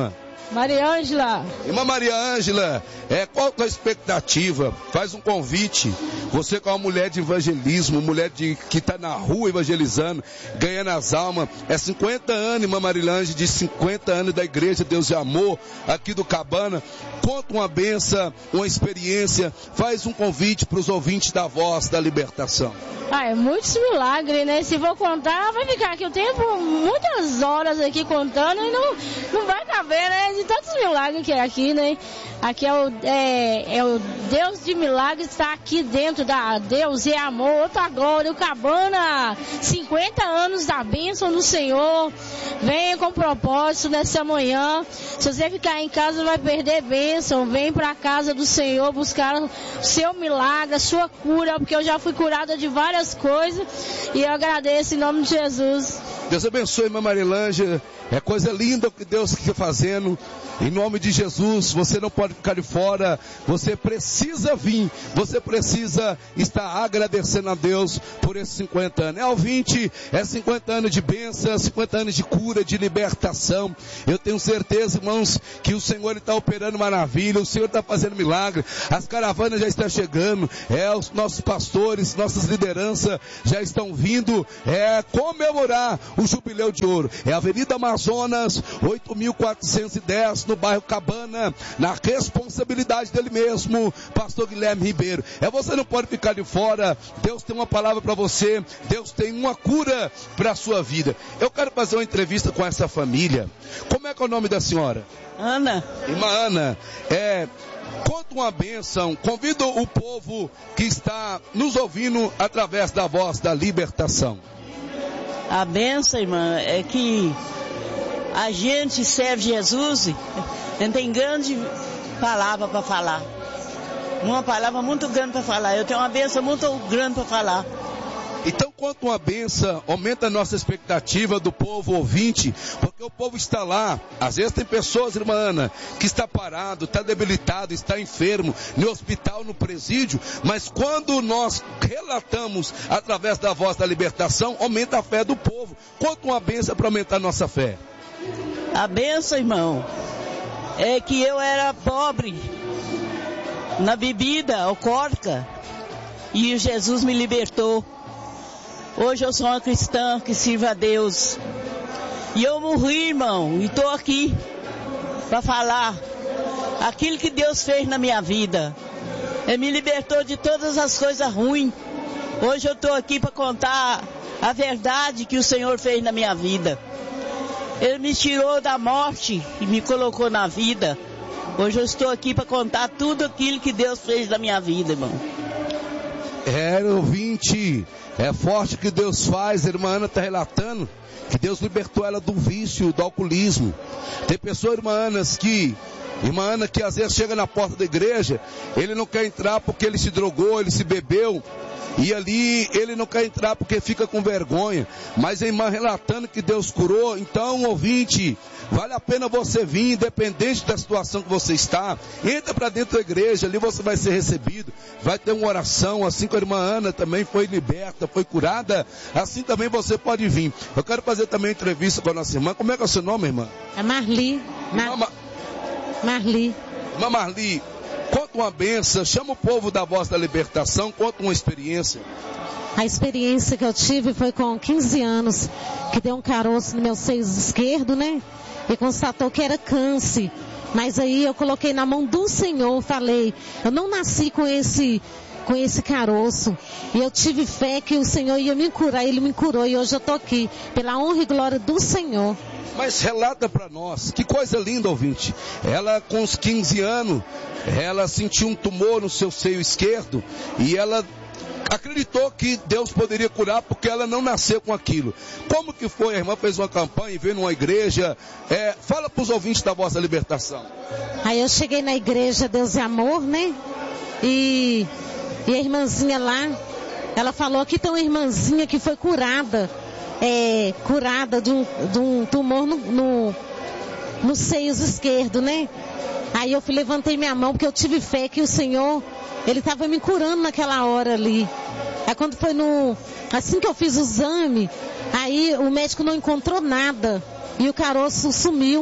Maria Ângela. Irmã Maria Ângela, é, qual é a expectativa? Faz um convite. Você que é uma mulher de evangelismo, mulher de, que está na rua evangelizando, ganhando as almas. É cinquenta anos, irmã Maria Ângela, de cinquenta anos da Igreja Deus e Amor, aqui do Cabana. Conta uma benção, uma experiência. Faz um convite para os ouvintes da Voz da Libertação. Ah, é muitos milagres, né? Se for contar, vai ficar aqui o tempo, muitas horas aqui contando e não, não vai caber, né? De tantos milagres que é aqui, né? Aqui é o, é, é o Deus de milagres, está aqui dentro da Deus e Amor, outra glória, o Cabana, cinquenta anos da bênção do Senhor. Venha com propósito nessa manhã. Se você ficar em casa, vai perder bênção. Vem para a casa do Senhor buscar o seu milagre, a sua cura, porque eu já fui curada de várias coisas e eu agradeço em nome de Jesus. Deus abençoe, irmã Marilândia. É coisa linda o que Deus está fazendo. Em nome de Jesus, você não pode ficar de fora. Você precisa vir. Você precisa estar agradecendo a Deus por esses cinquenta anos. É ouvinte, é cinquenta anos de bênção, cinquenta anos de cura, de libertação. Eu tenho certeza, irmãos, que o Senhor está operando maravilha. O Senhor está fazendo milagre. As caravanas já estão chegando. É, os nossos pastores, nossas lideranças já estão vindo é, comemorar o Jubileu de Ouro. É a Avenida Amazonas, oito mil quatrocentos e dez, no bairro Cabana, na responsabilidade dele mesmo, pastor Guilherme Ribeiro. É, você não pode ficar de fora. Deus tem uma palavra para você. Deus tem uma cura para a sua vida. Eu quero fazer uma entrevista com essa família. Como é que é o nome da senhora? Ana. Irmã Ana, é... conta uma bênção, convido o povo que está nos ouvindo através da Voz da Libertação. A bênção, irmã, é que a gente serve Jesus, não tem grande palavra para falar. Uma palavra muito grande para falar. Eu tenho uma bênção muito grande para falar. Então, quanto uma benção, aumenta a nossa expectativa do povo ouvinte, porque o povo está lá. Às vezes tem pessoas, irmã Ana, que está parado, está debilitado, está enfermo, no hospital, no presídio, mas quando nós relatamos através da Voz da Libertação, aumenta a fé do povo. Quanto uma benção para aumentar a nossa fé? A benção, irmão, é que eu era pobre na bebida alcoólica e Jesus me libertou. Hoje eu sou uma cristã que sirve a Deus. E eu morri, irmão, e estou aqui para falar aquilo que Deus fez na minha vida. Ele me libertou de todas as coisas ruins. Hoje eu estou aqui para contar a verdade que o Senhor fez na minha vida. Ele me tirou da morte e me colocou na vida. Hoje eu estou aqui para contar tudo aquilo que Deus fez na minha vida, irmão. É, ouvinte, é forte que Deus faz. A irmã Ana está relatando que Deus libertou ela do vício, do alcoolismo. Tem pessoas, irmã Ana, que, irmã Ana, que às vezes chega na porta da igreja, ele não quer entrar porque ele se drogou, ele se bebeu, e ali ele não quer entrar porque fica com vergonha. Mas a irmã relatando que Deus curou. Então, ouvinte, vale a pena você vir, independente da situação que você está. Entra para dentro da igreja, ali você vai ser recebido. Vai ter uma oração, assim como a irmã Ana também foi liberta, foi curada. Assim também você pode vir. Eu quero fazer também entrevista com a nossa irmã. Como é que é o seu nome, irmã? É Marli. Mar... Mar... Marli. Irmã Marli, conta uma benção, chama o povo da Voz da Libertação, conta uma experiência. A experiência que eu tive foi com quinze anos, que deu um caroço no meu seio esquerdo, né? E constatou que era câncer. Mas aí eu coloquei na mão do Senhor, falei, eu não nasci com esse, com esse caroço. E eu tive fé que o Senhor ia me curar, Ele me curou e hoje eu estou aqui, pela honra e glória do Senhor. Mas relata para nós, que coisa linda, ouvinte. Ela com os quinze anos, ela sentiu um tumor no seu seio esquerdo e ela acreditou que Deus poderia curar porque ela não nasceu com aquilo. Como que foi? A irmã fez uma campanha, veio numa igreja. É, fala para os ouvintes da Voz da Libertação. Aí eu cheguei na igreja Deus é Amor, né? E, e a irmãzinha lá, ela falou que tem uma irmãzinha que foi curada. É, curada de um, de um tumor no, no, no seio esquerdo, né? Aí eu fui, levantei minha mão, porque eu tive fé que o Senhor, Ele estava me curando naquela hora ali. Aí quando foi no, assim que eu fiz o exame, aí o médico não encontrou nada, e o caroço sumiu.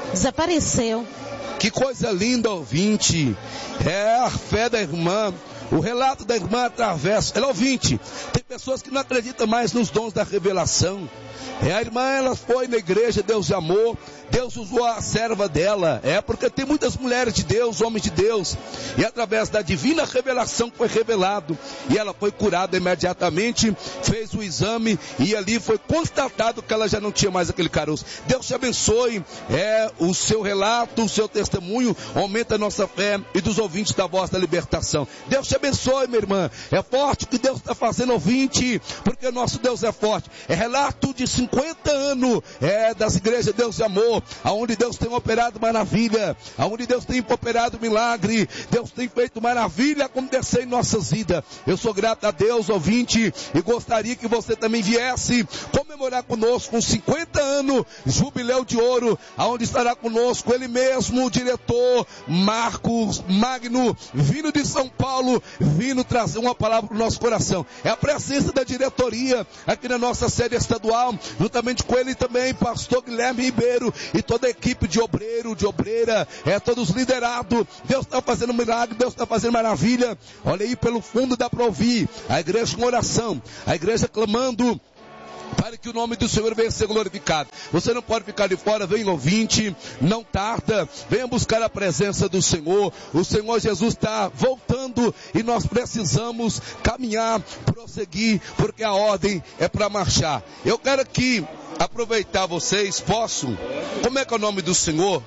desapareceu. Que coisa linda, ouvinte. É a fé da irmã. O relato da irmã atravessa. Ela, ouvinte, tem pessoas que não acreditam mais nos dons da revelação. É, a irmã, ela foi na igreja, Deus amou, Deus usou a serva dela. É, porque tem muitas mulheres de Deus, homens de Deus. E através da divina revelação foi revelado. E ela foi curada imediatamente, fez o exame e ali foi constatado que ela já não tinha mais aquele caroço. Deus te abençoe. É, o seu relato, o seu testemunho aumenta a nossa fé e dos ouvintes da Voz da Libertação. Deus te abençoe, minha irmã. É forte o que Deus está fazendo, ouvinte, porque nosso Deus é forte. É relato de cinquenta anos é, das igrejas Deus de Amor, aonde Deus tem operado maravilha, aonde Deus tem operado milagre, Deus tem feito maravilha acontecer em nossas vidas. Eu sou grato a Deus, ouvinte, e gostaria que você também viesse comemorar conosco uns cinquenta anos, jubileu de ouro, aonde estará conosco ele mesmo, o diretor Marcos Magno, vindo de São Paulo, vindo trazer uma palavra para o nosso coração. É a presença da diretoria aqui na nossa sede estadual, juntamente com ele também, pastor Guilherme Ribeiro e toda a equipe de obreiro, de obreira, é todos liderados. Deus está fazendo milagre, Deus está fazendo maravilha. Olha aí, pelo fundo dá para ouvir a igreja com oração, a igreja clamando para que o nome do Senhor venha ser glorificado. Você não pode ficar de fora, vem ouvinte, não tarda, venha buscar a presença do Senhor. O Senhor Jesus está voltando e nós precisamos caminhar, prosseguir, porque a ordem é para marchar. Eu quero aqui aproveitar vocês, posso? Como é que é o nome do Senhor?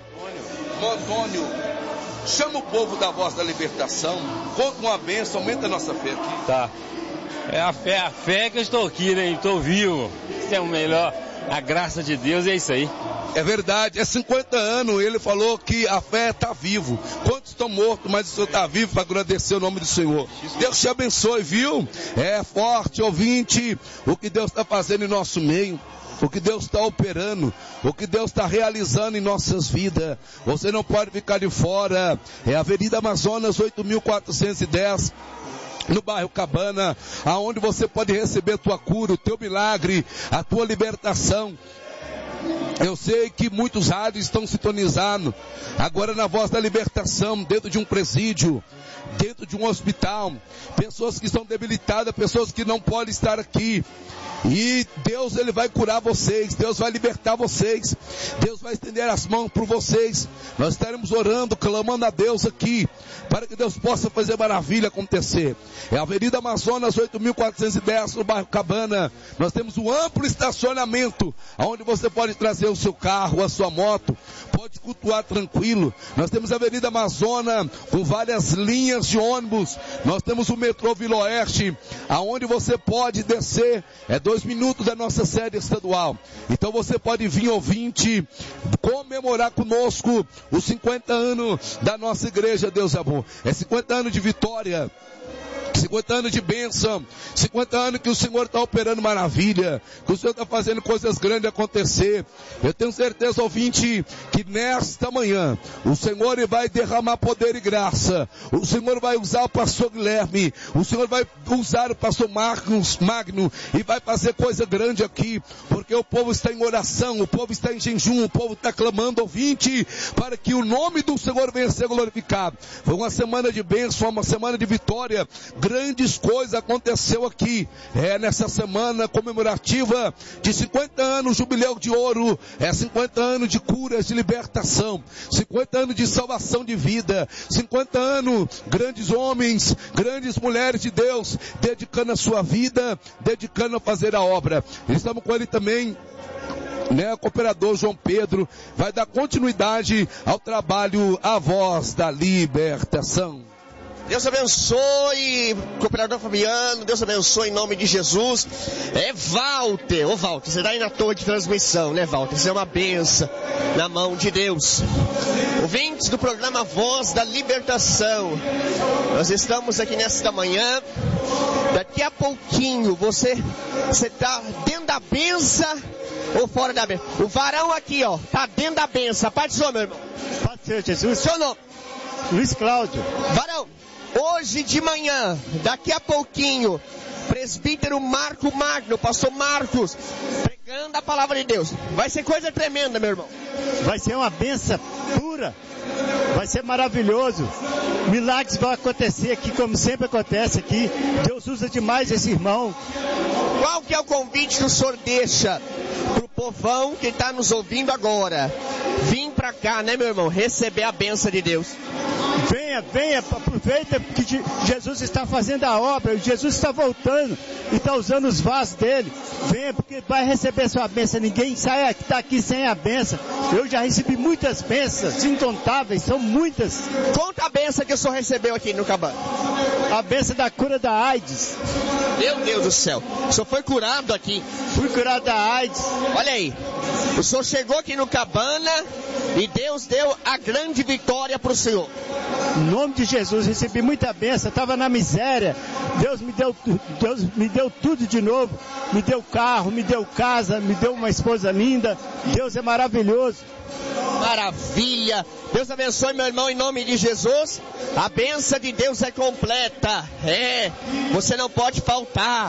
Antônio. Chama o povo da Voz da Libertação, conta uma bênção, aumenta a nossa fé aqui. Tá. É a fé, a fé que eu estou aqui, né? Estou vivo. Isso é o melhor. A graça de Deus é isso aí. É verdade, é cinquenta anos, ele falou que a fé está vivo. Quantos estão mortos, mas o Senhor está vivo para agradecer o nome do Senhor. Deus te abençoe, viu? É forte, ouvinte, o que Deus está fazendo em nosso meio. O que Deus está operando, o que Deus está realizando em nossas vidas. Você não pode ficar de fora. É a Avenida Amazonas oito mil quatrocentos e dez. No bairro Cabana, aonde você pode receber a tua cura, o teu milagre, a tua libertação. Eu sei que muitos rádios estão sintonizados agora na Voz da Libertação, dentro de um presídio, dentro de um hospital, pessoas que estão debilitadas, pessoas que não podem estar aqui. E Deus, ele vai curar vocês, Deus vai libertar vocês, Deus vai estender as mãos por vocês. Nós estaremos orando, clamando a Deus aqui, para que Deus possa fazer maravilha acontecer. É a Avenida Amazonas oito mil quatrocentos e dez, no bairro Cabana. Nós temos um amplo estacionamento, onde você pode trazer o seu carro, a sua moto, pode cultuar tranquilo. Nós temos a Avenida Amazonas, com várias linhas de ônibus. Nós temos o metrô Vila Oeste, aonde você pode descer, é dois minutos da nossa sede estadual. Então você pode vir, ouvinte, comemorar conosco os cinquenta anos da nossa igreja Deus Amor. É cinquenta anos de vitória, cinquenta anos de bênção, cinquenta anos que o Senhor está operando maravilha, que o Senhor está fazendo coisas grandes acontecer. Eu tenho certeza, ouvinte, que nesta manhã o Senhor vai derramar poder e graça. O Senhor vai usar o pastor Guilherme, o Senhor vai usar o pastor Marcos Magno e vai fazer coisa grande aqui, porque o povo está em oração, o povo está em jejum, o povo está clamando, ouvinte, para que o nome do Senhor venha ser glorificado. Foi uma semana de bênção, uma semana de vitória. Grandes coisas aconteceu aqui, é nessa semana comemorativa de cinquenta anos, jubileu de ouro, é cinquenta anos de curas, de libertação, cinquenta anos de salvação de vida, cinquenta anos, grandes homens, grandes mulheres de Deus, dedicando a sua vida, dedicando a fazer a obra. Estamos com ele também, né, o cooperador João Pedro, vai dar continuidade ao trabalho A Voz da Libertação. Deus abençoe, cooperador Fabiano, Deus abençoe em nome de Jesus. É Walter, ô Walter, você está aí na torre de transmissão, né, Walter? Isso é uma benção na mão de Deus. Ouvintes do programa Voz da Libertação, nós estamos aqui nesta manhã. Daqui a pouquinho, você você está dentro da benção ou fora da benção? O varão aqui, ó, tá dentro da benção. Pai do Senhor, meu irmão. Pai do Senhor Jesus. Seu nome? Luiz Cláudio. Varão. Hoje de manhã, daqui a pouquinho, presbítero Marco Magno, pastor Marcos, pregando a palavra de Deus. Vai ser coisa tremenda, meu irmão. vai ser uma benção pura, vai ser maravilhoso. Milagres vão acontecer aqui, como sempre acontece aqui. Deus usa demais esse irmão. Qual que é o convite que o senhor deixa pro povão que está nos ouvindo agora? Vim para cá, né, meu irmão? Receber a bênção de Deus. Venha, venha, aproveita que Jesus está fazendo a obra, Jesus está voltando e está usando os vasos dele. Venha, porque vai receber sua bênção. Ninguém sai daqui sem a bênção. Eu já recebi muitas bênçãos, incontáveis, são muitas. Conta a bênção que o senhor recebeu aqui no Cabana. A bênção da cura da AIDS. Meu Deus do céu, o senhor foi curado aqui. Fui curado da AIDS. Olha aí, o senhor chegou aqui no Cabana e Deus deu a grande vitória para o senhor. Em nome de Jesus, recebi muita bênção, estava na miséria. Deus me deu, Deus me deu tudo de novo. Me deu carro, me deu casa, me deu uma esposa linda. Deus é maravilhoso. Maravilha. Deus abençoe, meu irmão, em nome de Jesus. A bênção de Deus é completa. É, você não pode faltar.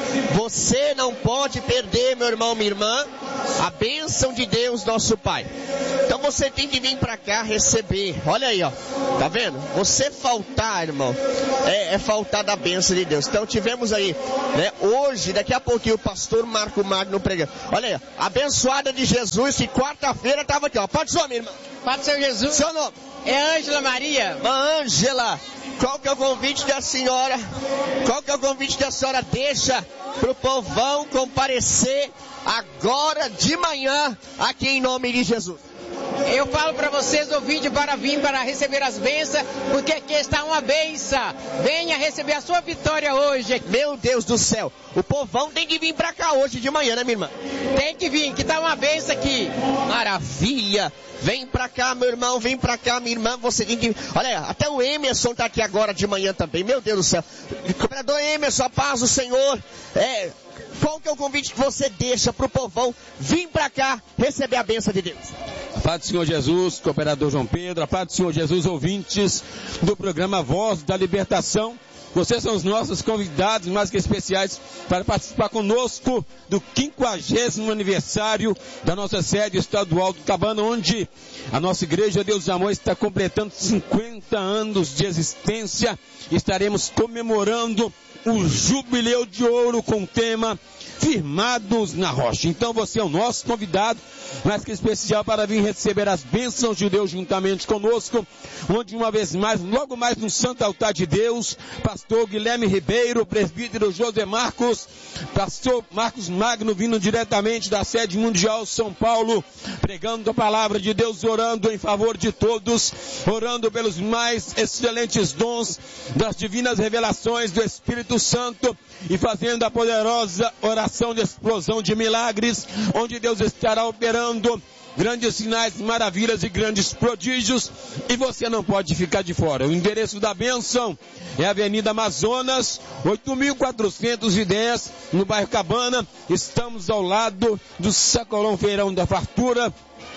Você não pode perder, meu irmão, minha irmã, a bênção de Deus, nosso Pai. Então você tem que vir para cá receber. Olha aí, ó. Tá vendo? Você faltar, irmão, é, é faltar da bênção de Deus. Então tivemos aí, né, hoje, daqui a pouquinho, o pastor Marco Magno pregando. Olha aí, ó, abençoada de Jesus, que quarta-feira estava aqui, ó. Pode ser, minha irmã. Pode ser Jesus. Seu nome? É Ângela Maria. Ângela, qual que é o convite da senhora? Qual que é o convite que a senhora deixa pro povão comparecer agora de manhã aqui em nome de Jesus? Eu falo para vocês, ouvintes, para vir para receber as bênçãos, porque aqui está uma bênção. Venha receber a sua vitória hoje. Meu Deus do céu, o povão tem que vir para cá hoje de manhã, né, minha irmã? Tem que vir, que está uma bênção aqui. Maravilha! Vem pra cá, meu irmão, vem pra cá, minha irmã, você tem que... Olha, até o Emerson tá aqui agora de manhã também, meu Deus do céu. Cooperador Emerson, a paz do Senhor. É, qual que é o convite que você deixa pro povão vir pra cá receber a bênção de Deus? A paz do Senhor Jesus, cooperador João Pedro, a paz do Senhor Jesus, ouvintes do programa Voz da Libertação. Vocês são os nossos convidados mais que especiais para participar conosco do quinquagésimo aniversário da nossa sede estadual do Cabana, onde a nossa igreja Deus do Amor está completando cinquenta anos de existência. Estaremos comemorando o Jubileu de Ouro com o tema Firmados na Rocha. Então você é o nosso convidado, mais que especial, para vir receber as bênçãos de Deus juntamente conosco, onde uma vez mais, logo mais no Santo Altar de Deus, pastor Guilherme Ribeiro, presbítero José Marcos, pastor Marcos Magno, vindo diretamente da sede mundial São Paulo, pregando a palavra de Deus, orando em favor de todos, orando pelos mais excelentes dons das divinas revelações do Espírito Santo e fazendo a poderosa oração de explosão de milagres, onde Deus estará operando grandes sinais, maravilhas e grandes prodígios, e você não pode ficar de fora. O endereço da bênção é a Avenida Amazonas, oito mil quatrocentos e dez, no bairro Cabana. Estamos ao lado do Sacolão Feirão da Fartura,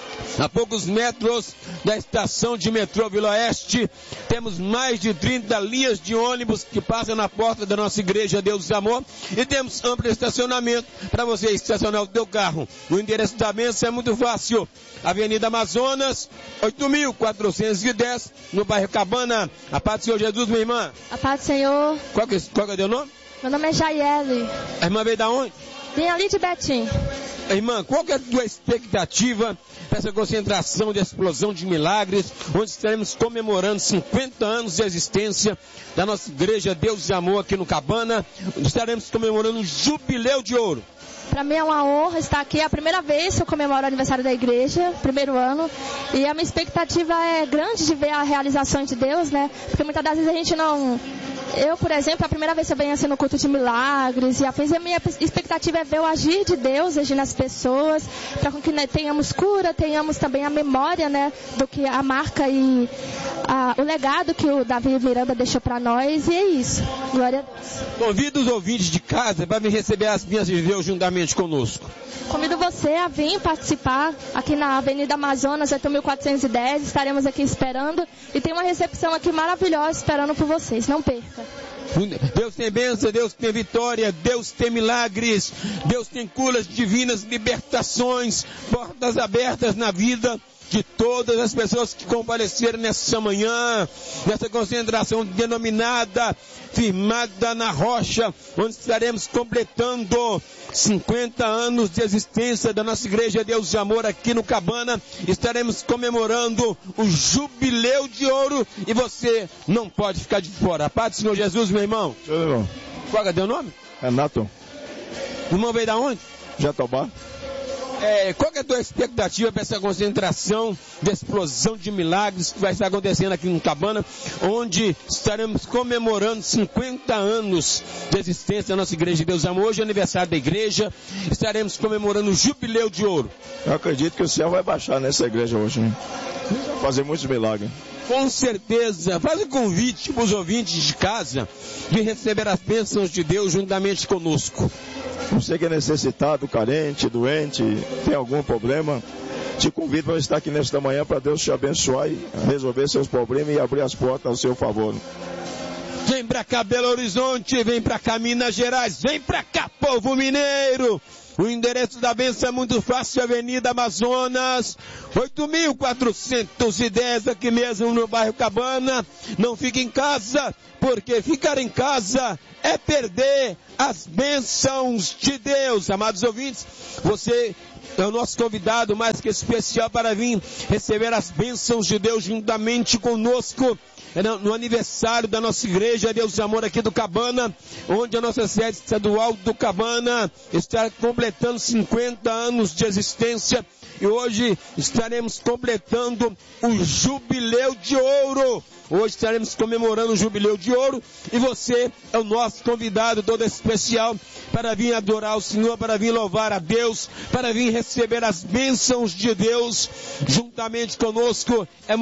a poucos metros da estação de metrô Vila Oeste. Temos mais de trinta linhas de ônibus que passam na porta da nossa igreja Deus do Amor, e temos amplo estacionamento para você estacionar o teu carro. O endereço da bênção é muito fácil: Avenida Amazonas, oito mil quatrocentos e dez, no bairro Cabana. A paz do Senhor Jesus, minha irmã. A paz do Senhor. Qual que, qual que é o teu nome? Meu nome é Jaiele. A irmã veio da onde? Vim ali de Betim. Irmã, qual que é a tua expectativa para essa concentração de explosão de milagres, onde estaremos comemorando cinquenta anos de existência da nossa igreja Deus de Amor aqui no Cabana? Estaremos comemorando o Jubileu de Ouro. Para mim é uma honra estar aqui. É a primeira vez que eu comemoro o aniversário da igreja, primeiro ano. E a minha expectativa é grande de ver a realização de Deus, né? Porque muitas das vezes a gente não... Eu, por exemplo, é a primeira vez que eu venho assim no culto de milagres e a minha expectativa é ver o agir de Deus, agir nas pessoas, para que, né, tenhamos cura, tenhamos também a memória, né, do que a marca e a, o legado que o Davi Miranda deixou para nós, e é isso. Glória a Deus. Convido os ouvintes de casa para me receber as minhas de Deus juntamente conosco. Convido você a vir participar aqui na Avenida Amazonas, oito mil quatrocentos e dez. Estaremos aqui esperando e tem uma recepção aqui maravilhosa esperando por vocês. Não perca. Deus tem bênção, Deus tem vitória, Deus tem milagres, Deus tem curas divinas, libertações, portas abertas na vida de todas as pessoas que compareceram nessa manhã, nessa concentração denominada Firmada na Rocha, onde estaremos completando cinquenta anos de existência da nossa Igreja Deus de Amor aqui no Cabana. Estaremos comemorando o Jubileu de Ouro e você não pode ficar de fora. A paz do Senhor Jesus, meu irmão. Seu irmão. Qual é o teu nome? Renato. O irmão veio da onde? Jatobá. É, qual que é a tua expectativa para essa concentração de explosão de milagres que vai estar acontecendo aqui no Cabana, onde estaremos comemorando cinquenta anos de existência da nossa Igreja de Deus Amor? Hoje é aniversário da igreja, estaremos comemorando o Jubileu de Ouro. Eu acredito que o céu vai baixar nessa igreja hoje, né? Vai fazer muitos milagres. Com certeza, faz um convite para os ouvintes de casa de receber as bênçãos de Deus juntamente conosco. Você que é necessitado, carente, doente, tem algum problema, te convido para estar aqui nesta manhã para Deus te abençoar e resolver seus problemas e abrir as portas ao seu favor. Vem para cá, Belo Horizonte, vem para cá, Minas Gerais, vem para cá, povo mineiro. O endereço da bênção é muito fácil, Avenida Amazonas, oito mil quatrocentos e dez, aqui mesmo no bairro Cabana. Não fique em casa, porque ficar em casa é perder as bênçãos de Deus. Amados ouvintes, você é o nosso convidado mais que especial para vir receber as bênçãos de Deus juntamente conosco no aniversário da nossa Igreja Deus de Amor aqui do Cabana, onde a nossa sede estadual do Cabana está completando cinquenta anos de existência e hoje estaremos completando o Jubileu de Ouro. Hoje estaremos comemorando o Jubileu de Ouro e você é o nosso convidado todo especial para vir adorar o Senhor, para vir louvar a Deus, para vir receber as bênçãos de Deus juntamente conosco. É